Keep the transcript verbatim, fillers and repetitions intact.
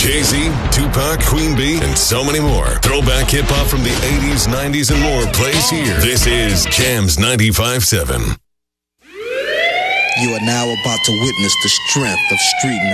Jay-Z, Tupac, Queen Bee, and so many more. Throwback hip-hop from the eighties, nineties, and more plays here. This is Jams ninety-five point seven. You are now about to witness the strength of street